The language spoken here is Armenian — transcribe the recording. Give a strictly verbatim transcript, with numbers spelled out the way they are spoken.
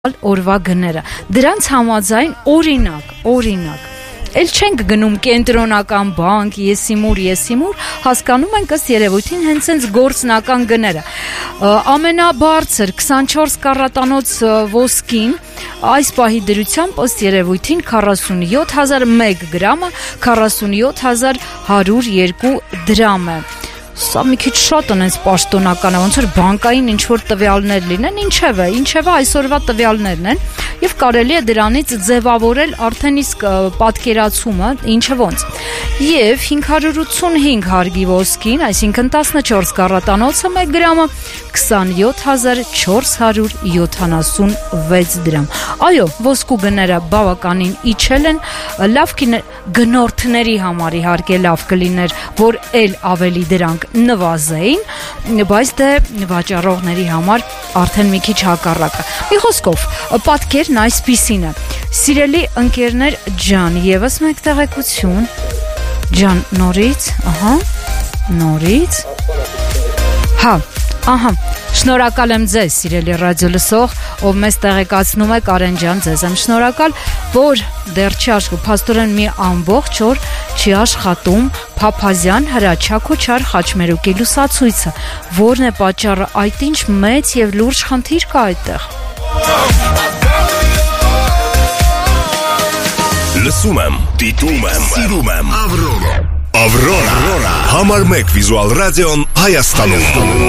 օրվա գները դրանց համաձայն օրինակ օրինակ էլ չենք գնում կենտրոնական բանկ եսիմուր եսիմուր հասկանում ենք ըստ երևույթին հենց հենց գործնական գները ամենաբարձր քսանչորս կարատանոց ոսկին այս պահի դրությամբ ըստ երևույթին քառասունյոթ հազար մեկ գրամը քառասունյոթ հազար հարյուր երկու դրամ է Սա մի քիչ շատ են այս պաշտոնական, ոնց որ բանկային ինչ-որ տվյալներ լինեն, ինչևէ, ինչևէ այսօրվա տվյալներն են եւ կարելի է դրանից ձևավորել արդեն իսկ պատկերացումը, ինչը ոնց։ Եվ հինգ հարյուր ութսունհինգ հարգի ոսկին, այսինքն տասնչորս կարատանոցը մեկ գրամը քսանյոթ հազար չորս հարյուր յոթանասունվեց դրամ։ Այո, ոսկու գները բավականին իջել են, լավ գնորդների համար իհարկե լավ կլիներ, որ ել ավելի դրանք նվազեին, բայց դե վաճառողների համար արդեն մի քիչ հակառակը։ Մի խոսքով, պատկերն այսպիսին է։ Սիրելի ընկերներ ջան, եւս մեկ տեղեկություն։ Ջան, նորից, ահա, նորից։ Հա, ահա, շնորհակալ եմ ձեզ, սիրելի ռադիո լսող, ով մեզ տեղեկացնում է Կարեն ջան, ձեզ եմ շնորհակալ, որ դեռ չի աշխատում, փաստորեն մի ամբողջ օր չի աշխատում Փափազյան Հրաչյա Քոչար խաչմերուկի լուսացույցը, որն է պատճառը, այդ ինչ մեծ եւ լուրջ խնդիր կա այդտեղ։ Լսում եմ, դիտում եմ, սիրում եմ, Ավրորա, Ավրորա, համար մեկ վիզուալ ռադիոն Հայաստանում։